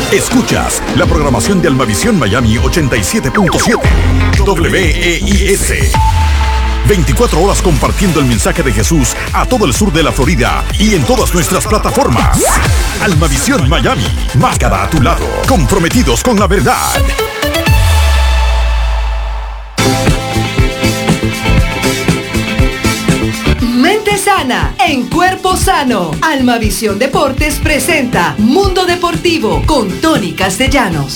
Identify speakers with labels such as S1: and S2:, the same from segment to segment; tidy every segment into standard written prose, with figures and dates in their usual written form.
S1: Escuchas la programación de Almavisión Miami 87.7 WEIS. 24 horas compartiendo el mensaje de Jesús a todo el sur de la Florida y en todas nuestras plataformas. Almavisión Miami, máscara a tu lado, comprometidos con la verdad.
S2: Mente sana, en cuerpo sano. Almavisión Deportes presenta Mundo Deportivo con Tony Castellanos.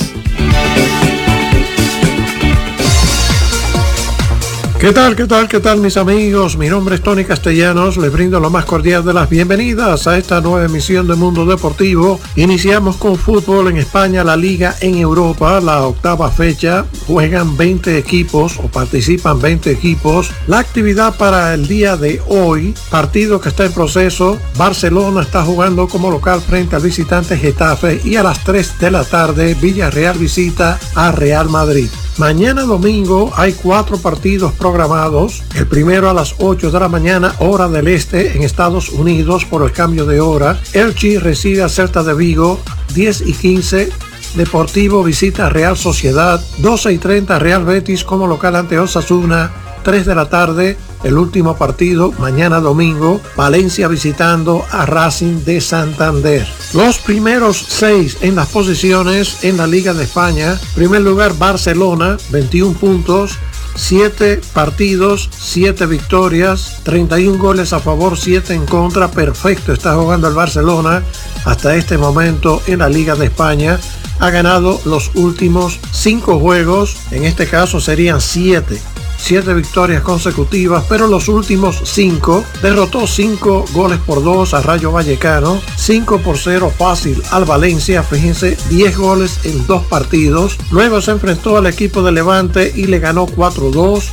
S3: ¿Qué tal, mis amigos? Mi nombre es Tony Castellanos. Les brindo la más cordial de las bienvenidas a esta nueva emisión de Mundo Deportivo. Iniciamos con fútbol en España, la Liga en Europa, la octava fecha. Juegan 20 equipos o participan 20 equipos. La actividad para el día de hoy, partido que está en proceso. Barcelona está jugando como local frente al visitante Getafe y a las 3 de la tarde Villarreal visita a Real Madrid. Mañana domingo hay 4 partidos programados. El primero a las 8 de la mañana, hora del este, en Estados Unidos por el cambio de hora. Elche recibe a Celta de Vigo, 10:15. Deportivo visita a Real Sociedad, 12:30 Real Betis como local ante Osasuna. 3 de la tarde, el último partido, mañana domingo, Valencia visitando a Racing de Santander. Los primeros 6 en las posiciones en la Liga de España. Primer lugar, Barcelona, 21 puntos, 7 partidos, 7 victorias, 31 goles a favor, 7 en contra. Perfecto está jugando el Barcelona hasta este momento en la Liga de España. Ha ganado los últimos 5 juegos, en este caso serían 7 victorias consecutivas, pero los últimos 5 derrotó 5 goles por 2 a Rayo Vallecano, 5-0 fácil al Valencia, fíjense, 10 goles en 2 partidos. Luego se enfrentó al equipo de Levante y le ganó 4-2,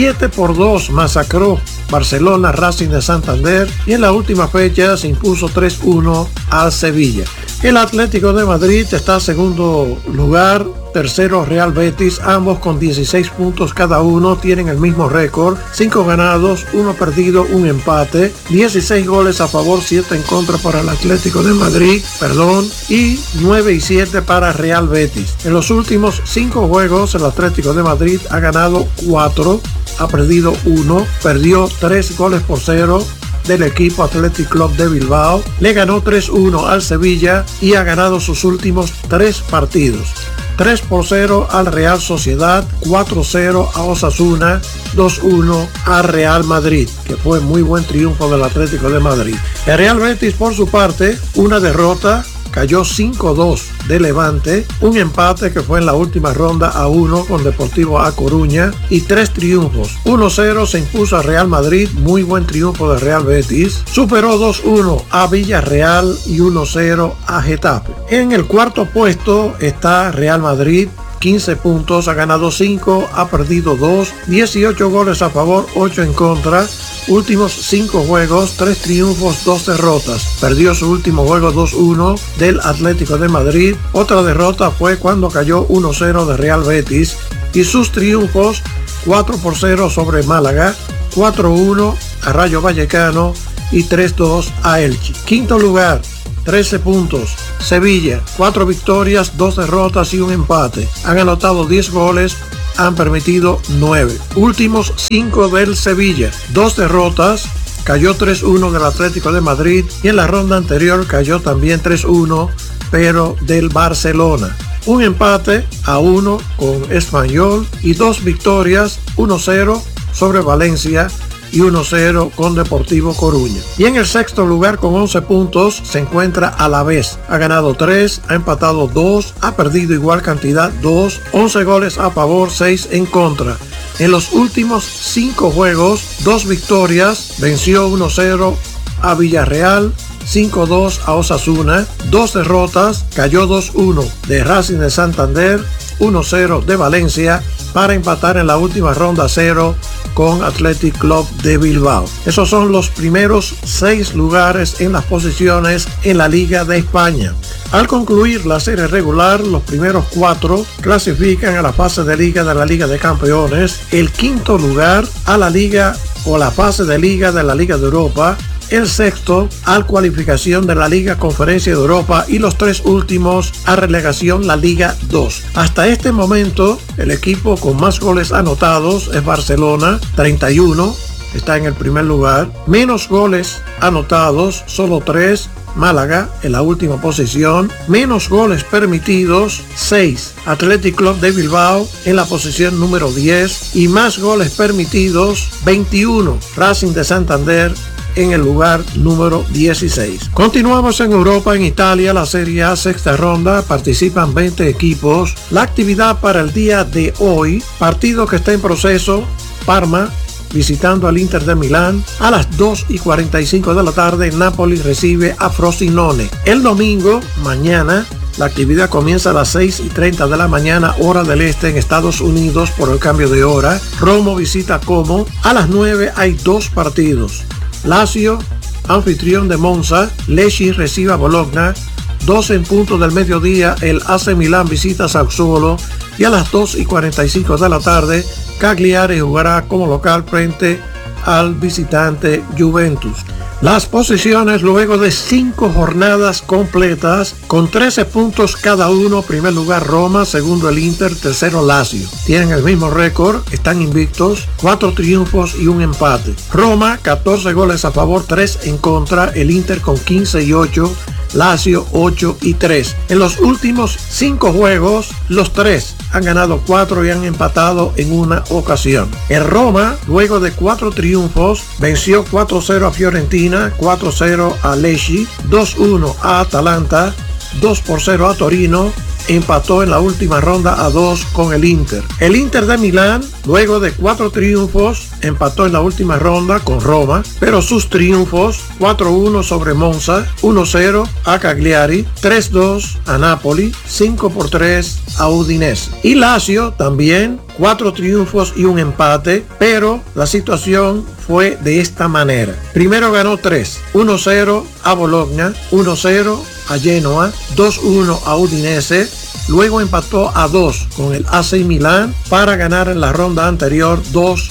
S3: 7-2 masacró Barcelona Racing de Santander y en la última fecha se impuso 3-1 al Sevilla. El Atlético de Madrid está en segundo lugar, tercero Real Betis, ambos con 16 puntos cada uno, tienen el mismo récord, 5 ganados, 1 perdido, 1 empate, 16 goles a favor, 7 en contra para el Atlético de Madrid, y 9-7 para Real Betis. En los últimos 5 juegos el Atlético de Madrid ha ganado 4, ha perdido 1, perdió 3 goles por 0 del equipo Athletic Club de Bilbao, le ganó 3-1 al Sevilla y ha ganado sus últimos 3 partidos. 3-0 al Real Sociedad, 4-0 a Osasuna, 2-1 a Real Madrid, que fue muy buen triunfo del Atlético de Madrid. El Real Betis, por su parte, una derrota, cayó 5-2 de Levante, un empate que fue en la última ronda a 1 con Deportivo A Coruña y 3 triunfos. 1-0 se impuso a Real Madrid, muy buen triunfo de Real Betis, superó 2-1 a Villarreal y 1-0 a Getafe. En el cuarto puesto está Real Madrid, 15 puntos, ha ganado 5, ha perdido 2, 18 goles a favor, 8 en contra. Últimos 5 juegos, 3 triunfos, 2 derrotas. Perdió su último juego 2-1 del Atlético de Madrid. Otra derrota fue cuando cayó 1-0 de Real Betis. Y sus triunfos, 4-0 sobre Málaga, 4-1 a Rayo Vallecano y 3-2 a Elche. Quinto lugar, 13 puntos. Sevilla, 4 victorias, 2 derrotas y 1 empate. Han anotado 10 goles, han permitido 9. Últimos 5 del Sevilla, 2 derrotas, cayó 3-1 del Atlético de Madrid y en la ronda anterior cayó también 3-1, pero del Barcelona. Un empate a 1 con Espanyol y 2 victorias, 1-0 sobre Valencia y 1-0 con Deportivo Coruña. Y en el sexto lugar con 11 puntos se encuentra Alavés. Ha ganado 3, ha empatado 2, ha perdido igual cantidad 2, 11 goles a favor, 6 en contra. En los últimos 5 juegos, 2 victorias, venció 1-0 a Villarreal, 5-2 a Osasuna, 2 derrotas, cayó 2-1 de Racing de Santander, 1-0 de Valencia, para empatar en la última ronda 0 con Athletic Club de Bilbao. Esos son los primeros 6 lugares en las posiciones en la Liga de España. Al concluir la serie regular, los primeros 4 clasifican a la fase de liga de la Liga de Campeones, el quinto lugar a la liga o la fase de liga de la Liga de Europa, el sexto a cualificación de la Liga Conferencia de Europa y los 3 últimos a relegación la Liga 2. Hasta este momento, el equipo con más goles anotados es Barcelona, 31, está en el primer lugar. Menos goles anotados, solo 3. Málaga en la última posición. Menos goles permitidos, 6. Athletic Club de Bilbao en la posición número 10. Y más goles permitidos, 21. Racing de Santander en el lugar número 16. Continuamos en Europa, en Italia, la Serie A sexta ronda, participan 20 equipos. La actividad para el día de hoy, partido que está en proceso, Parma visitando al Inter de Milán. A las 2:45 de la tarde, Napoli recibe a Frosinone. El domingo, mañana, la actividad comienza a las 6:30 de la mañana, hora del este en Estados Unidos por el cambio de hora. Roma visita Como. A las 9 hay 2 partidos. Lazio, anfitrión de Monza. Lecce recibe a Bologna. 12 en punto del mediodía, el AC Milán visita Sassuolo. Y a las 2:45 de la tarde, Cagliari jugará como local frente al visitante Juventus. Las posiciones luego de 5 jornadas completas con 13 puntos cada uno. Primer lugar Roma, segundo el Inter, tercero Lazio. Tienen el mismo récord, están invictos, 4 triunfos y un empate. Roma, 14 goles a favor, 3 en contra. El Inter con 15 y 8. Lazio 8 y 3. En los últimos 5 juegos, los 3 han ganado 4 y han empatado en una ocasión. En Roma, luego de 4 triunfos, venció 4-0 a Fiorentina, 4-0 a Lecce, 2-1 a Atalanta, 2-0 a Torino. Empató en la última ronda a 2 con el Inter. El Inter de Milán, luego de 4 triunfos, empató en la última ronda con Roma, pero sus triunfos, 4-1 sobre Monza, 1-0 a Cagliari, 3-2 a Napoli, 5-3 a Udinese. Y Lazio también, 4 triunfos y un empate, pero la situación fue de esta manera. Primero ganó 3, 1-0 a Bologna, 1-0 a Genoa, 2-1 a Udinese, luego empató a 2 con el AC Milán para ganar en la ronda anterior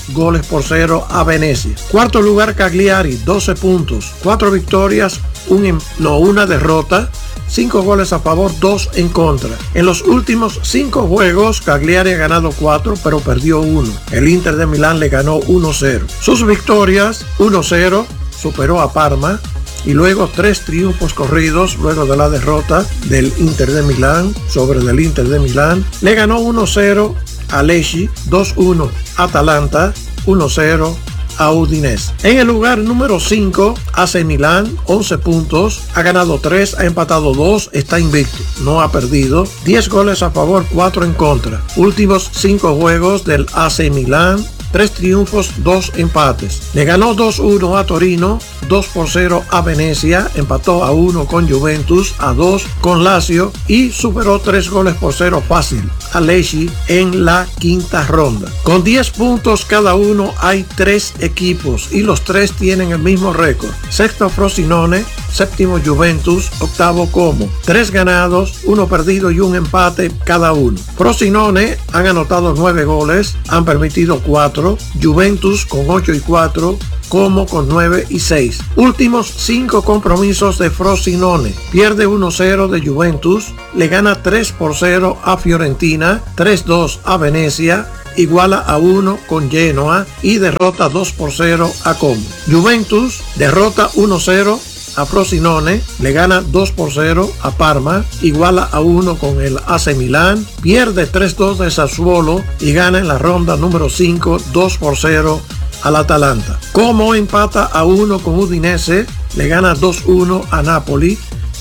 S3: 2-0 a Venecia. Cuarto lugar Cagliari, 12 puntos, 4 victorias, una derrota, 5 goles a favor, 2 en contra. En los últimos 5 juegos, Cagliari ha ganado 4, pero perdió 1. El Inter de Milán le ganó 1-0. Sus victorias, 1-0, superó a Parma. Y luego 3 triunfos corridos luego de la derrota del Inter de Milán sobre el Inter de Milán. Le ganó 1-0 a Lecce, 2-1 a Atalanta, 1-0 a Udinese. En el lugar número 5, AC Milán, 11 puntos, ha ganado 3, ha empatado 2, está invicto, no ha perdido, 10 goles a favor, 4 en contra. Últimos 5 juegos del AC Milán, 3 triunfos, 2 empates. Le ganó 2-1 a Torino, 2-0 a Venecia, empató a 1 con Juventus, a 2 con Lazio y superó 3-0 fácil a Lecce en la quinta ronda. Con 10 puntos cada uno hay 3 equipos y los 3 tienen el mismo récord. Sexto Frosinone, séptimo Juventus, octavo Como. 3 ganados, 1 perdido y un empate cada uno. Frosinone han anotado 9 goles, han permitido 4. Juventus con 8 y 4. Como con 9 y 6. Últimos 5 compromisos de Frosinone. Pierde 1-0 de Juventus, le gana 3-0 a Fiorentina, 3-2 a Venecia, iguala a 1 con Genoa y derrota 2-0 a Como. Juventus derrota 1-0 a Frosinone, le gana 2-0 a Parma, iguala a 1 con el AC Milán, pierde 3-2 de Sassuolo y gana en la ronda número 5 2-0 al Atalanta. Como empata a 1 con Udinese, le gana 2-1 a Napoli,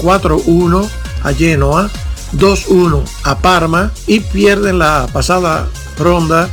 S3: 4-1 a Genoa, 2-1 a Parma y pierde en la pasada ronda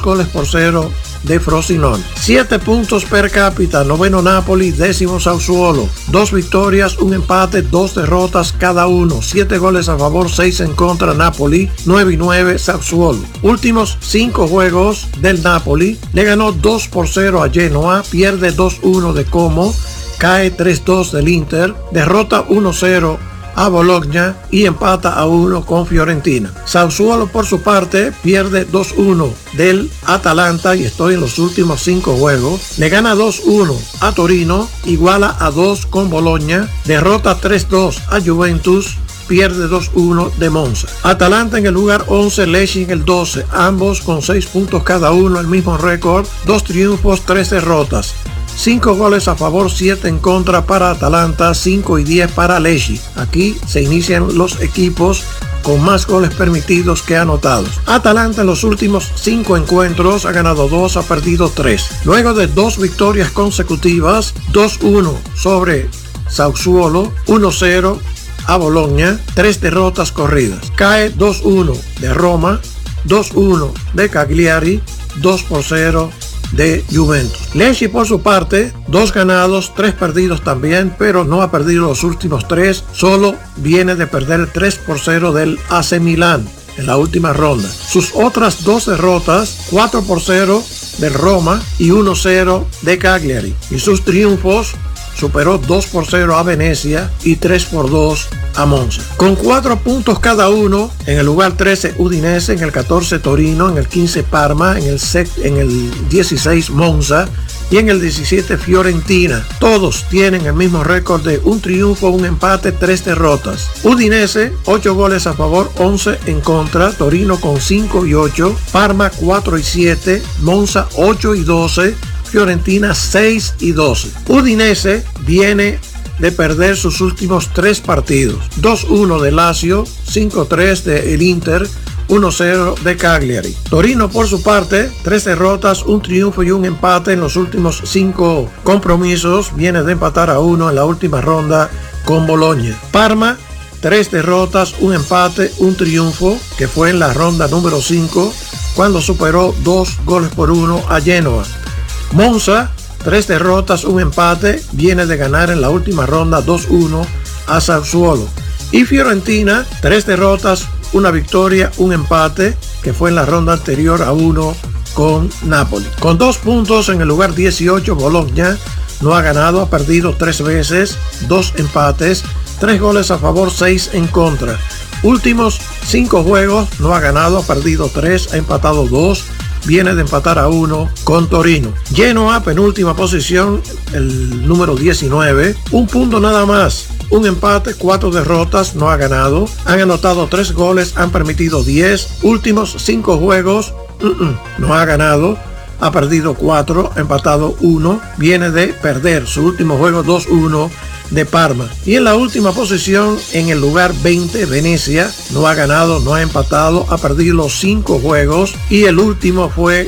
S3: 2-0 de Frosinone. 7 puntos per cápita, noveno Napoli, décimo Sassuolo, 2 victorias, un empate, 2 derrotas cada uno, 7 goles a favor, 6 en contra Napoli, 9 y 9 Sassuolo. Últimos 5 juegos del Napoli, le ganó 2-0 a Genoa, pierde 2-1 de Como, cae 3-2 del Inter, derrota 1-0 a Bologna y empata a 1 con Fiorentina. Sassuolo por su parte pierde 2-1 del Atalanta y estoy en los últimos 5 juegos. Le gana 2-1 a Torino, iguala a 2 con Bologna, derrota 3-2 a Juventus, pierde 2-1 de Monza. Atalanta en el lugar 11, Lecce en el 12, ambos con 6 puntos cada uno, el mismo récord, 2 triunfos, 3 derrotas. 5 goles a favor, 7 en contra para Atalanta, 5 y 10 para Lecce. Aquí se inician los equipos con más goles permitidos que anotados. Atalanta en los últimos 5 encuentros ha ganado 2, ha perdido 3. Luego de 2 victorias consecutivas, 2-1 sobre Sassuolo, 1-0 a Bologna, 3 derrotas corridas. Cae 2-1 de Roma, 2-1 de Cagliari, 2-0 de Juventus. Lecce por su parte, 2 ganados, 3 perdidos también, pero no ha perdido los últimos 3, solo viene de perder 3-0 del AC Milán en la última ronda. Sus otras 2 derrotas, 4-0 del Roma y 1-0 de Cagliari. Y sus triunfos, superó 2-0 a Venecia y 3-2 a Monza. Con 4 puntos cada uno, en el lugar 13 Udinese, en el 14 Torino, en el 15 Parma, en el 16 Monza y en el 17 Fiorentina. Todos tienen el mismo récord de 1 triunfo, 1 empate, 3 derrotas. Udinese, 8 goles a favor, 11 en contra. Torino con 5 y 8. Parma 4 y 7. Monza 8 y 12. Fiorentina 6 y 12. Udinese viene de perder sus últimos 3 partidos. 2-1 de Lazio, 5-3 de el Inter, 1-0 de Cagliari. Torino por su parte, 3 derrotas, 1 triunfo y 1 empate en los últimos 5 compromisos. Viene de empatar a 1 en la última ronda con Bologna. Parma, 3 derrotas, 1 empate, 1 triunfo, que fue en la ronda número 5, cuando superó 2-1 a Genoa. Monza, 3 derrotas, 1 empate, viene de ganar en la última ronda 2-1 a Sassuolo. Y Fiorentina, 3 derrotas, 1 victoria, 1 empate, que fue en la ronda anterior a 1 con Napoli. Con 2 puntos en el lugar 18, Bologna no ha ganado, ha perdido 3 veces, 2 empates, 3 goles a favor, 6 en contra. Últimos 5 juegos, no ha ganado, ha perdido 3, ha empatado 2, viene de empatar a 1 con Torino. Genoa, penúltima posición, el número 19, 1 punto nada más, 1 empate, 4 derrotas, no ha ganado, han anotado 3 goles, han permitido 10, últimos 5 juegos, no ha ganado, ha perdido 4, ha empatado 1, viene de perder su último juego 2-1 de Parma. Y en la última posición, en el lugar 20, Venecia, no ha ganado, no ha empatado, ha perdido los 5 juegos y el último fue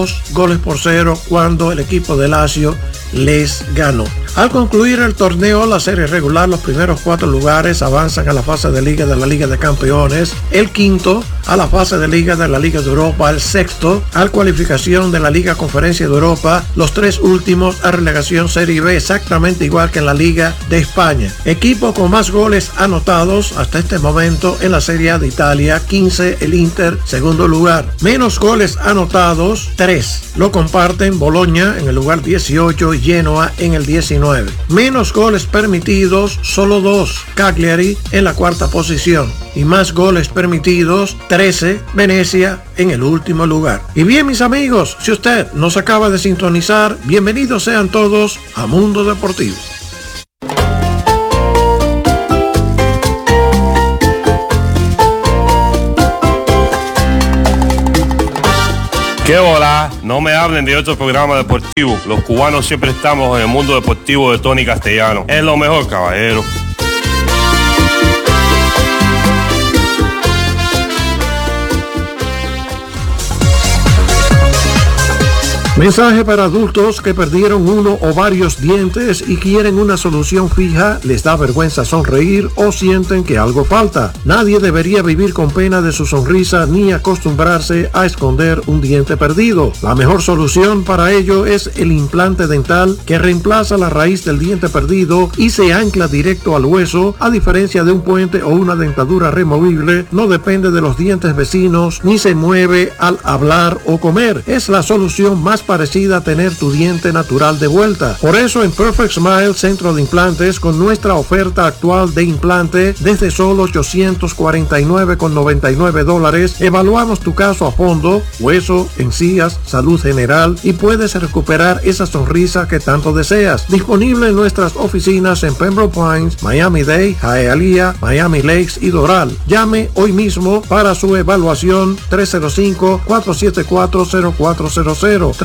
S3: 2-0 cuando el equipo de Lazio les ganó. Al concluir el torneo, la serie regular, los primeros 4 lugares avanzan a la fase de Liga de la Liga de Campeones, el quinto a la fase de Liga de la Liga de Europa, el sexto a cualificación de la Liga Conferencia de Europa, los 3 últimos a relegación Serie B, exactamente igual que en la Liga de España. Equipo con más goles anotados hasta este momento en la Serie A de Italia, 15 el Inter, segundo lugar. Menos goles anotados, 3. Lo comparten Bologna en el lugar 18 y Genoa en el 19. Menos goles permitidos, solo 2. Cagliari en la cuarta posición. Y más goles permitidos, 13. Venecia en el último lugar. Y bien, mis amigos, si usted nos acaba de sintonizar, bienvenidos sean todos a Mundo Deportivo.
S4: ¡Qué bola! No me hablen de otro programa deportivo. Los cubanos siempre estamos en el mundo deportivo de Tony Castellano. Es lo mejor, caballero.
S3: Mensaje para adultos que perdieron uno o varios dientes y quieren una solución fija, les da vergüenza sonreír o sienten que algo falta. Nadie debería vivir con pena de su sonrisa ni acostumbrarse a esconder un diente perdido. La mejor solución para ello es el implante dental que reemplaza la raíz del diente perdido y se ancla directo al hueso, a diferencia de un puente o una dentadura removible. No depende de los dientes vecinos ni se mueve al hablar o comer. Es la solución más parecida a tener tu diente natural de vuelta. Por eso en Perfect Smile Centro de Implantes, con nuestra oferta actual de implante desde solo $849,99, evaluamos tu caso a fondo, hueso, encías, salud general, y puedes recuperar esa sonrisa que tanto deseas. Disponible en nuestras oficinas en Pembroke Pines, Miami-Dade, Hialeah, Miami Lakes y Doral. Llame hoy mismo para su evaluación. 305-474-0400,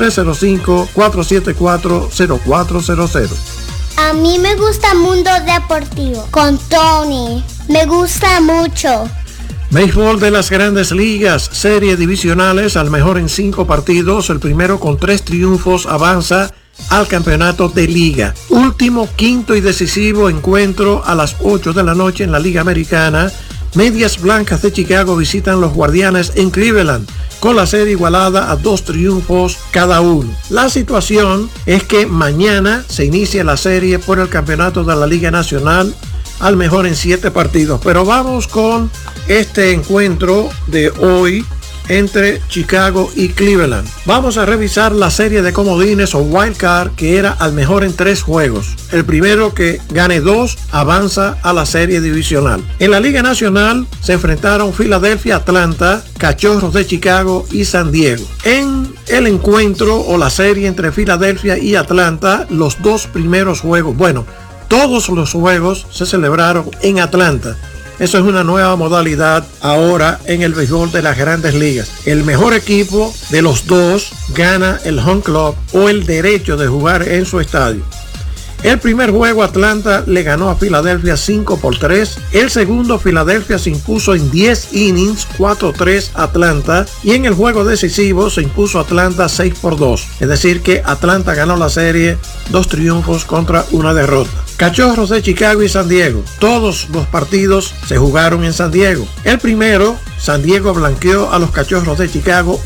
S3: 305-474-0400.
S5: A mí me gusta Mundo Deportivo con Tony. Me gusta mucho.
S3: Béisbol de las Grandes Ligas, serie divisionales, al mejor en 5 partidos. El primero con 3 triunfos avanza al campeonato de liga. Último, quinto y decisivo encuentro a las 8 de la noche en la Liga Americana. Medias Blancas de Chicago visitan los Guardianes en Cleveland, con la serie igualada a 2 triunfos cada uno. La situación es que mañana se inicia la serie por el campeonato de la Liga Nacional, al mejor en 7 partidos. Pero vamos con este encuentro de hoy entre Chicago y Cleveland. Vamos a revisar la serie de comodines o wild card, que era al mejor en 3 juegos. El primero que gane 2 avanza a la serie divisional. En la Liga Nacional se enfrentaron Filadelfia, Atlanta, Cachorros de Chicago y San Diego. En el encuentro o la serie entre Filadelfia y Atlanta, los 2 primeros juegos, todos los juegos se celebraron en Atlanta. Eso es una nueva modalidad ahora en el béisbol de las Grandes Ligas. El mejor equipo de los 2 gana el home club o el derecho de jugar en su estadio. El primer juego Atlanta le ganó a Filadelfia 5-3. El segundo, Filadelfia se impuso en 10 innings 4-3 Atlanta. Y en el juego decisivo se impuso Atlanta 6-2. Es decir que Atlanta ganó la serie 2 triunfos contra 1 derrota. Cachorros de Chicago y San Diego. Todos los partidos se jugaron en San Diego. El primero, San Diego blanqueó a los Cachorros de Chicago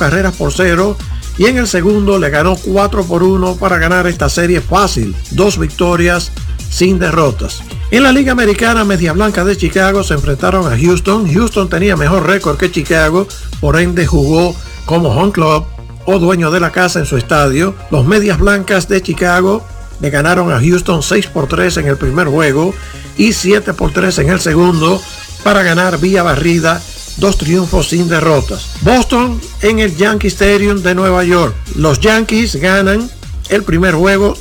S3: 8-0. Y en el segundo le ganó 4-1 para ganar esta serie fácil. 2 victorias sin derrotas. En la Liga Americana, Medias Blancas de Chicago se enfrentaron a Houston. Houston tenía mejor récord que Chicago, por ende jugó como home club o dueño de la casa en su estadio. Los Medias Blancas de Chicago le ganaron a Houston 6-3 en el primer juego y 7-3 en el segundo para ganar vía barrida 2 triunfos sin derrotas. Boston en el Yankee Stadium de Nueva York. Los Yankees ganan el primer juego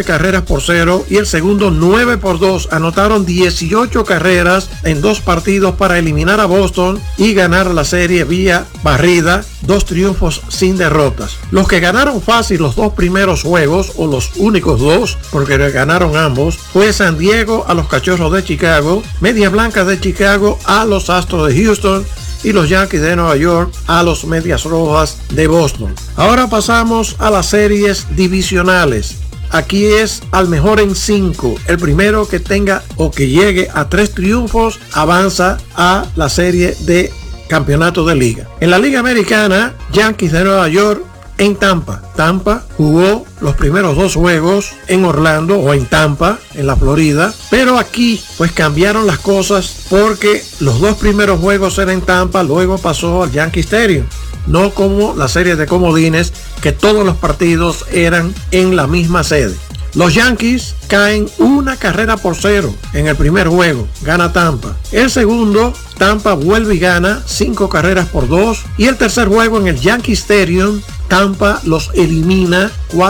S3: 9-0 y el segundo 9-2. Anotaron 18 carreras en 2 partidos para eliminar a Boston y ganar la serie vía barrida, 2 triunfos sin derrotas. Los que ganaron fácil los 2 primeros juegos, o los únicos 2, porque ganaron ambos, fue San Diego a los Cachorros de Chicago, Medias Blancas de Chicago a los Astros de Houston y los Yankees de Nueva York a los Medias Rojas de Boston. Ahora pasamos a las series divisionales. Aquí es al mejor en 5. El primero que tenga o que llegue a 3 triunfos avanza a la serie de campeonato de liga. En la Liga Americana, Yankees de Nueva York en Tampa. Tampa jugó los primeros 2 juegos en Orlando o en Tampa, en la Florida, pero aquí pues cambiaron las cosas porque los 2 primeros juegos eran en Tampa, luego pasó al Yankee Stadium, no como la serie de comodines que todos los partidos eran en la misma sede. Los Yankees caen 1-0 en el primer juego, gana Tampa. El segundo, Tampa vuelve y gana 5-2. Y el tercer juego en el Yankee Stadium, Tampa los elimina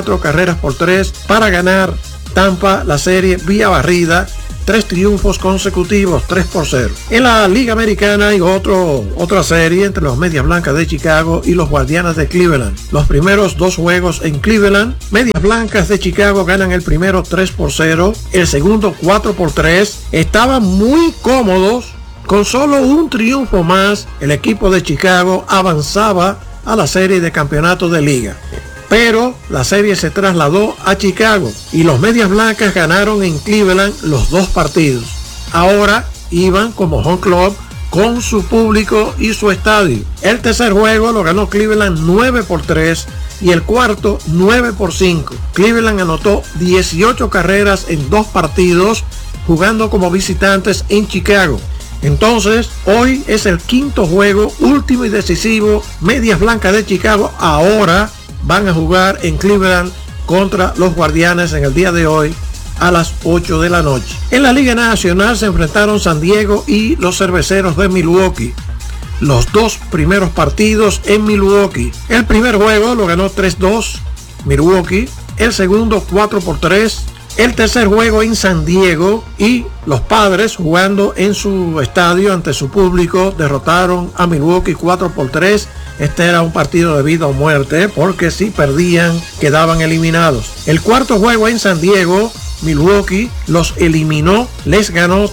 S3: 4-3 para ganar Tampa la serie vía barrida, 3 triunfos consecutivos, 3-0. En la Liga Americana hay otra serie entre los Medias Blancas de Chicago y los Guardianes de Cleveland. Los primeros 2 juegos en Cleveland, Medias Blancas de Chicago ganan el primero 3-0, el segundo 4-3. Estaban muy cómodos. Con solo un triunfo más, el equipo de Chicago avanzaba a la serie de campeonato de liga. Pero la serie se trasladó a Chicago y los Medias Blancas ganaron en Cleveland los 2 partidos. Ahora iban como home club con su público y su estadio. El tercer juego lo ganó Cleveland 9-3 y el cuarto 9-5. Cleveland anotó 18 carreras en 2 partidos jugando como visitantes en Chicago. Entonces, hoy es el quinto juego, último y decisivo. Medias Blancas de Chicago ahora van a jugar en Cleveland contra los Guardianes en el día de hoy a las 8 de la noche. En la Liga Nacional se enfrentaron San Diego y los Cerveceros de Milwaukee. Los dos primeros partidos en Milwaukee. El primer juego lo ganó 3-2 Milwaukee. El segundo 4-3. El tercer juego en San Diego y los Padres, jugando en su estadio ante su público, derrotaron a Milwaukee 4-3. Este era un partido de vida o muerte, porque si perdían quedaban eliminados. El cuarto juego en San Diego, Milwaukee los eliminó, les ganó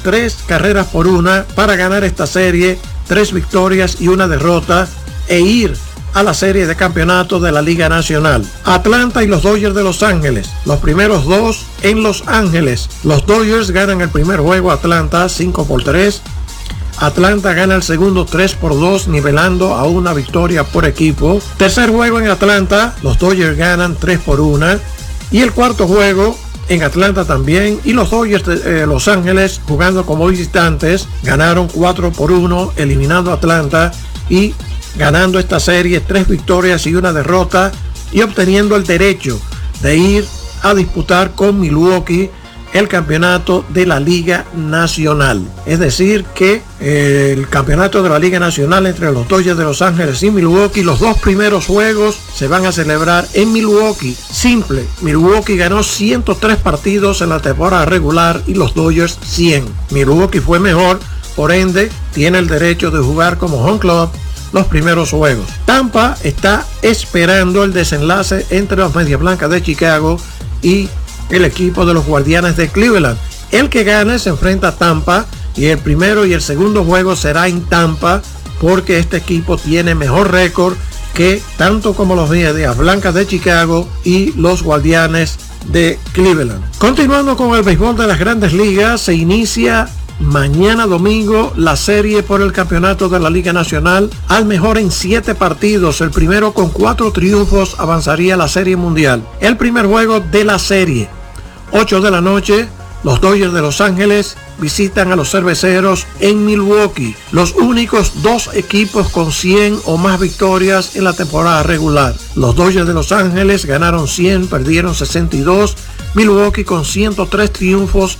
S3: 3-1 para ganar esta serie, 3 victorias y 1 derrota e ir a la serie de campeonato de la Liga Nacional. Atlanta y los Dodgers de Los Ángeles, los primeros dos en Los Ángeles. Los Dodgers ganan el primer juego, Atlanta 5-3. Atlanta gana el segundo 3-2, nivelando a una victoria por equipo. Tercer juego en Atlanta, los Dodgers ganan 3-1. Y el cuarto juego en Atlanta también, y los Dodgers de Los Ángeles, jugando como visitantes, ganaron 4-1, eliminando a Atlanta y ganando esta serie, 3 victorias y 1 derrota, y obteniendo el derecho de ir a disputar con Milwaukee el campeonato de la Liga Nacional. Es decir que el campeonato de la Liga Nacional entre los Dodgers de Los Ángeles y Milwaukee, los dos primeros juegos se van a celebrar en Milwaukee. Simple, Milwaukee ganó 103 partidos en la temporada regular y los Dodgers 100. Milwaukee fue mejor, por ende tiene el derecho de jugar como home club los primeros juegos. Tampa está esperando el desenlace entre los Medias Blancas de Chicago y el equipo de los Guardianes de Cleveland. El que gane se enfrenta a Tampa y el primero y el segundo juego será en Tampa, porque este equipo tiene mejor récord que tanto como los Medias Blancas de Chicago y los Guardianes de Cleveland. Continuando con el béisbol de las Grandes Ligas, se inicia mañana domingo la serie por el campeonato de la Liga Nacional. Al mejor en 7 partidos, el primero con 4 triunfos avanzaría a la Serie Mundial. El primer juego de la serie, 8 de la noche, los Dodgers de Los Ángeles visitan a los Cerveceros en Milwaukee, los únicos dos equipos con 100 o más victorias en la temporada regular. Los Dodgers de Los Ángeles ganaron 100, perdieron 62, Milwaukee con 103 triunfos,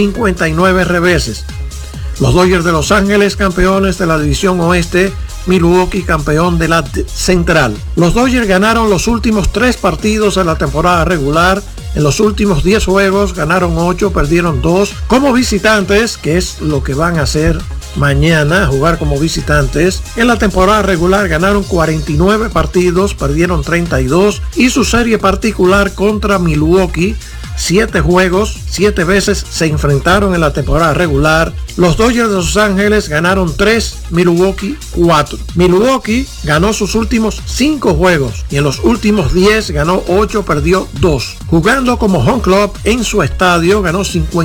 S3: 59 reveses. Los Dodgers de Los Ángeles campeones de la División Oeste, Milwaukee campeón de la Central. Los Dodgers ganaron los últimos 3 partidos en la temporada regular. En los últimos 10 juegos ganaron 8, perdieron 2. Como visitantes, que es lo que van a hacer mañana, jugar como visitantes. En la temporada regular ganaron 49 partidos, perdieron 32. Y su serie particular contra Milwaukee, 7 juegos, 7 veces se enfrentaron en la temporada regular. Los Dodgers de Los Ángeles ganaron 3, Milwaukee 4. Milwaukee ganó sus últimos 5 juegos y en los últimos 10 ganó 8, perdió 2. Jugando como home club en su estadio, ganó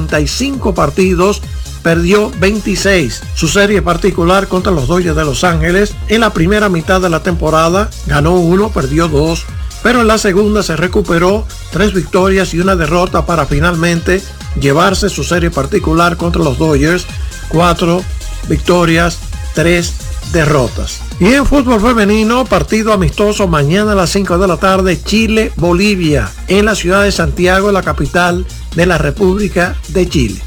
S3: 55 partidos, perdió 26. Su serie particular contra los Dodgers de Los Ángeles, en la primera mitad de la temporada ganó 1, perdió 2. Pero en la segunda se recuperó, 3 victorias y 1 derrota para finalmente llevarse su serie particular contra los Dodgers, 4 victorias, 3 derrotas. Y en fútbol femenino, partido amistoso mañana a las 5 de la tarde, Chile-Bolivia, en la ciudad de Santiago, la capital de la República de Chile.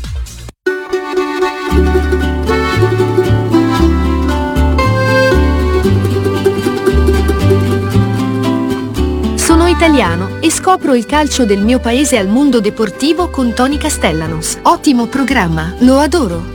S6: Sono italiano e scopro il calcio del mio paese al Mondo Deportivo con Tony Castellanos. Ottimo programma, lo adoro.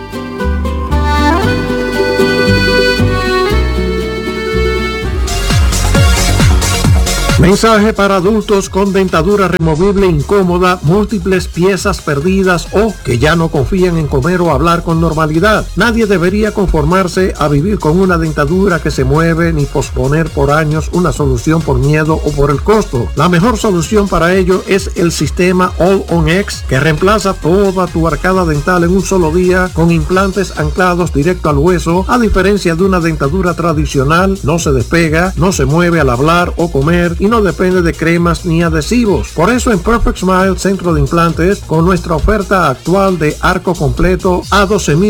S3: Mensaje para adultos con dentadura removible incómoda, múltiples piezas perdidas o que ya no confían en comer o hablar con normalidad. Nadie debería conformarse a vivir con una dentadura que se mueve ni posponer por años una solución por miedo o por el costo. La mejor solución para ello es el sistema All On X, que reemplaza toda tu arcada dental en un solo día con implantes anclados directo al hueso. A diferencia de una dentadura tradicional, no se despega, no se mueve al hablar o comer y no no depende de cremas ni adhesivos. Por eso en Perfect Smile Centro de Implantes, con nuestra oferta actual de arco completo a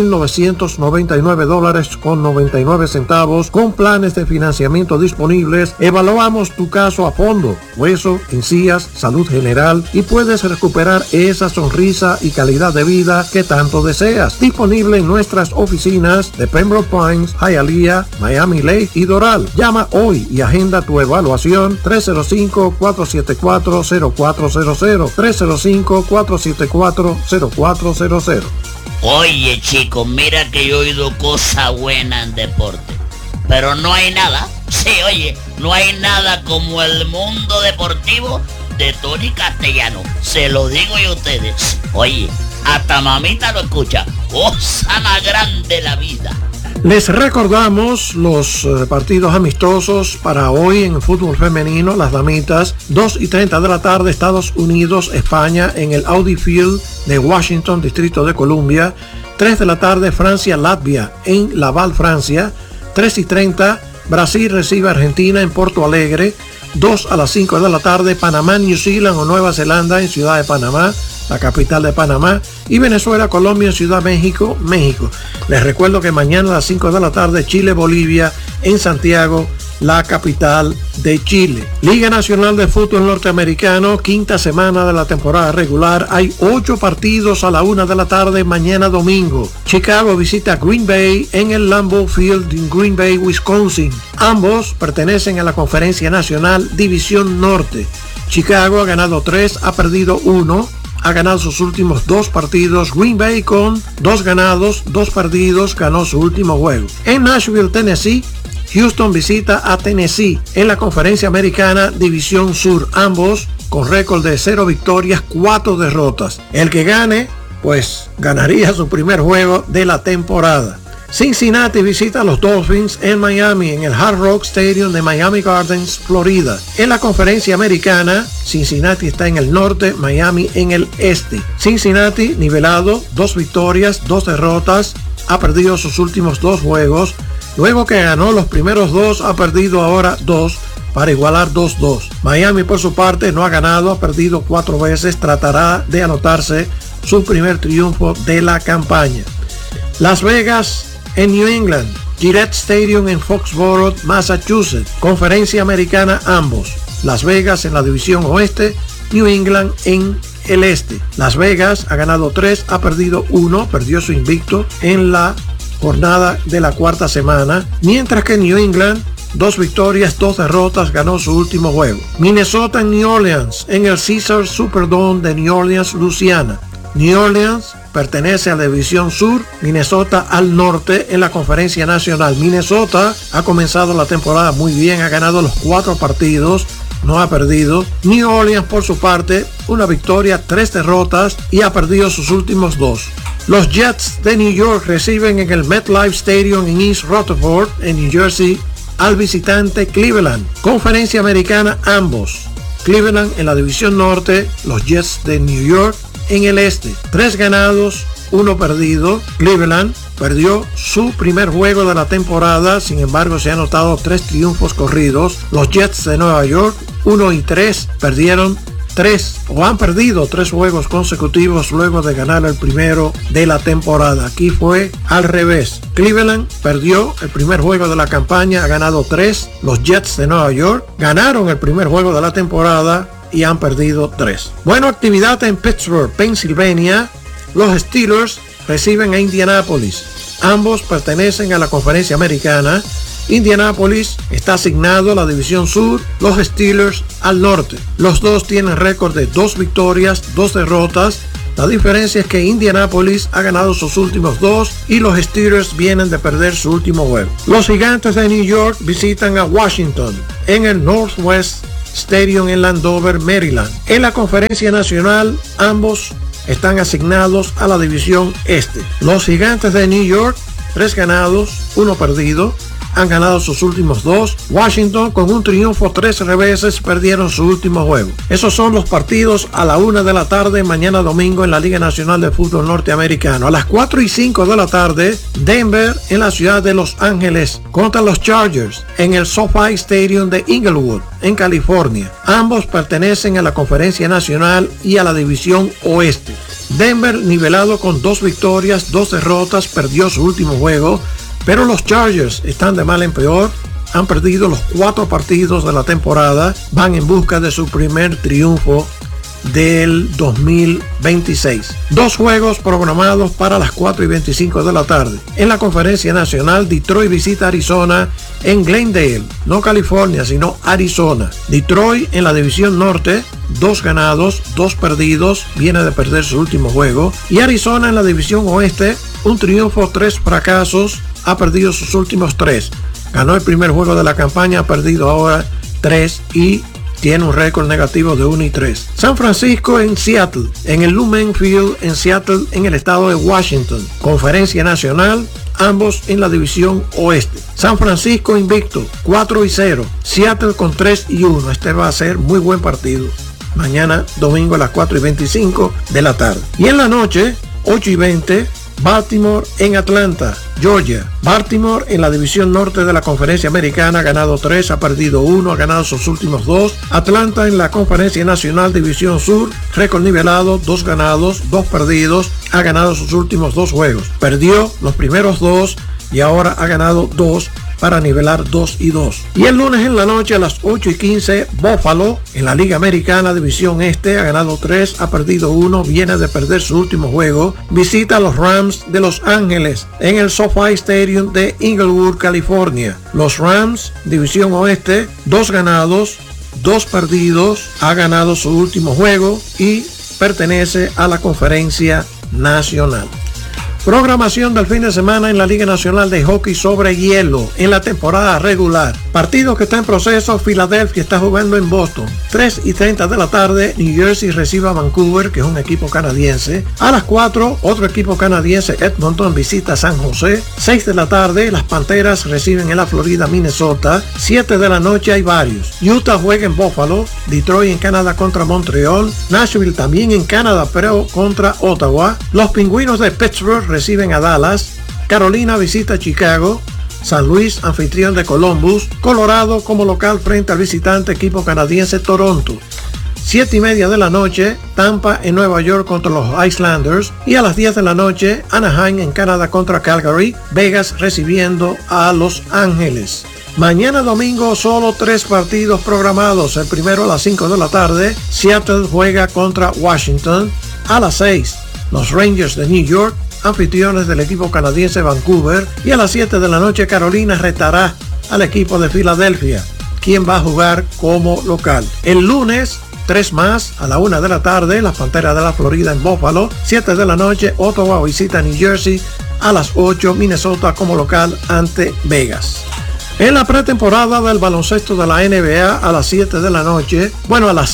S3: $12,999.99 con planes de financiamiento disponibles, evaluamos tu caso a fondo, hueso, encías, salud general, y puedes recuperar esa sonrisa y calidad de vida que tanto deseas. Disponible en nuestras oficinas de Pembroke Pines, Hialeah, Miami Lakes y Doral. Llama hoy y agenda tu evaluación 305-474-0400, 305-474-0400.
S7: Oye, chico, mira que yo he oído cosas buenas en deporte, pero no hay nada, sí, oye, no hay nada como el mundo deportivo de Tony Castellano. Se lo digo yo a ustedes. Oye, hasta mamita lo escucha. Cosa más grande la vida.
S3: Les recordamos los partidos amistosos para hoy en el fútbol femenino. Las damitas, 2:30 de la tarde, Estados Unidos, España, en el Audi Field de Washington, Distrito de Columbia. 3 de la tarde, Francia, Latvia, en Laval, Francia. 3:30, Brasil recibe a Argentina en Porto Alegre. 2 a las 5 de la tarde, Panamá, New Zealand o Nueva Zelanda en Ciudad de Panamá, la capital de Panamá, y Venezuela, Colombia en Ciudad México, México. Les recuerdo que mañana a las 5 de la tarde, Chile, Bolivia en Santiago, la capital de Chile. Liga Nacional de Fútbol Norteamericano, quinta semana de la temporada regular. Hay 8 partidos a la 1 de la tarde mañana domingo. Chicago visita Green Bay en el Lambeau Field en Green Bay, Wisconsin. Ambos pertenecen a la Conferencia Nacional División Norte. Chicago ha ganado 3, ha perdido 1. Ha ganado sus últimos 2 partidos. Green Bay, con 2 ganados, 2 perdidos, ganó su último juego. En Nashville, Tennessee, Houston visita a Tennessee en la Conferencia Americana División Sur. Ambos con récord de 0 victorias, 4 derrotas. El que gane, pues ganaría su primer juego de la temporada. Cincinnati visita a los Dolphins en Miami, en el Hard Rock Stadium de Miami Gardens, Florida. En la Conferencia Americana, Cincinnati está en el norte, Miami en el este. Cincinnati nivelado, 2 victorias, 2 derrotas, ha perdido sus últimos 2 juegos. Luego que ganó los primeros 2, ha perdido ahora 2 para igualar 2-2. Miami, por su parte, no ha ganado, ha perdido 4 veces, tratará de anotarse su primer triunfo de la campaña. Las Vegas en New England, Gillette Stadium en Foxborough, Massachusetts. Conferencia Americana ambos. Las Vegas en la división oeste, New England en el este. Las Vegas ha ganado 3, ha perdido 1, perdió su invicto en la jornada de la 4ª semana, mientras que New England, 2 victorias, 2 derrotas, ganó su último juego. Minnesota en New Orleans, en el Caesars Superdome de New Orleans, Louisiana. New Orleans pertenece a la División Sur, Minnesota al norte en la Conferencia Nacional. Minnesota ha comenzado la temporada muy bien, ha ganado los 4 partidos, no ha perdido. New Orleans, por su parte, 1 victoria, 3 derrotas y ha perdido sus últimos 2. Los Jets de New York reciben en el MetLife Stadium en East Rutherford, en New Jersey, al visitante Cleveland. Conferencia Americana ambos. Cleveland en la División Norte, los Jets de New York en el este. 3 ganados, 1 perdido. Cleveland perdió su primer juego de la temporada, sin embargo se han anotado 3 triunfos corridos. Los Jets de Nueva York, 1-3, perdieron 3 o han perdido 3 juegos consecutivos luego de ganar el primero de la temporada. Aquí fue al revés. Cleveland perdió el primer juego de la campaña, ha ganado 3. Los Jets de Nueva York ganaron el primer juego de la temporada y han perdido 3. Bueno, actividad en Pittsburgh, Pensilvania. Los Steelers reciben a Indianapolis. Ambos pertenecen a la Conferencia Americana. Indianapolis está asignado a la División Sur, los Steelers al norte. Los dos tienen récord de 2 victorias, 2 derrotas. La diferencia es que Indianapolis ha ganado sus últimos 2 y los Steelers vienen de perder su último juego. Los Gigantes de New York visitan a Washington en el Northwest Stadium en Landover, Maryland. En la Conferencia Nacional, ambos están asignados a la División Este. Los Gigantes de New York, 3 ganados, 1 perdido, han ganado sus últimos 2. Washington, con un triunfo 3 reveses, perdieron su último juego. Esos son los partidos a la 1 de la tarde mañana domingo en la Liga Nacional de Fútbol Norteamericano. A las 4:05 de la tarde, Denver en la ciudad de Los Ángeles contra los Chargers en el SoFi Stadium de Inglewood, en California. Ambos pertenecen a la Conferencia Nacional y a la División Oeste. Denver, nivelado con 2 victorias, 2 derrotas, perdió su último juego, pero los Chargers están de mal en peor. Han perdido los 4 partidos de la temporada, van en busca de su primer triunfo del 2026. 2 juegos programados para las 4:25 de la tarde. En la Conferencia Nacional, Detroit visita Arizona en Glendale, no California, sino Arizona. Detroit en la División Norte, 2 ganados, 2 perdidos, viene de perder su último juego. Y Arizona en la División Oeste, un triunfo, 3 fracasos, ha perdido sus últimos 3. Ganó el primer juego de la campaña, ha perdido ahora 3 y tiene un récord negativo de 1-3. San Francisco en Seattle, en el Lumen Field en Seattle, en el estado de Washington. Conferencia Nacional, ambos en la División Oeste. San Francisco invicto, 4-0. Seattle con 3-1. Este va a ser muy buen partido. Mañana domingo a las 4:25 de la tarde. Y en la noche, 8:20, Baltimore en Atlanta, Georgia. Baltimore en la División Norte de la Conferencia Americana ha ganado 3, ha perdido 1, ha ganado sus últimos 2. Atlanta en la Conferencia Nacional División Sur, récord nivelado, 2 ganados, 2 perdidos, ha ganado sus últimos 2 juegos. Perdió los primeros 2 y ahora ha ganado 2 para nivelar 2-2. Y el lunes en la noche a las 8:15, Buffalo en la Liga Americana División Este ha ganado 3, ha perdido 1, viene de perder su último juego. Visita a los Rams de Los Ángeles en el SoFi Stadium de Inglewood, California. Los Rams, División Oeste, 2 ganados, 2 perdidos, ha ganado su último juego y pertenece a la Conferencia Nacional. Programación del fin de semana en la Liga Nacional de Hockey sobre Hielo en la temporada regular. Partido que está en proceso: Filadelfia está jugando en Boston. 3:30 de la tarde, New Jersey recibe a Vancouver, que es un equipo canadiense. A las 4, otro equipo canadiense, Edmonton, visita a San José. 6 de la tarde, las Panteras reciben en la Florida, Minnesota. 7 de la noche hay varios. Utah juega en Buffalo. Detroit en Canadá contra Montreal. Nashville también en Canadá, pero contra Ottawa. Los Pingüinos de Pittsburgh reciben a Dallas. Carolina visita a Chicago. San Luis, anfitrión de Columbus. Colorado como local frente al visitante equipo canadiense Toronto. 7:30 de la noche, Tampa en Nueva York contra los Islanders. Y a las 10 de la noche, Anaheim en Canadá contra Calgary. Vegas recibiendo a Los Ángeles. Mañana domingo solo 3 partidos programados. El primero a las 5 de la tarde, Seattle juega contra Washington. A las 6, los Rangers de New York, anfitriones del equipo canadiense Vancouver. Y a las 7 de la noche, Carolina retará al equipo de Filadelfia, quien va a jugar como local. El lunes, 3 más, a la 1 de la tarde, las Panteras de la Florida en Buffalo. 7 de la noche, Ottawa visita New Jersey. A las 8, Minnesota como local ante Vegas. En la pretemporada del baloncesto de la NBA, a las 7 de la noche, a las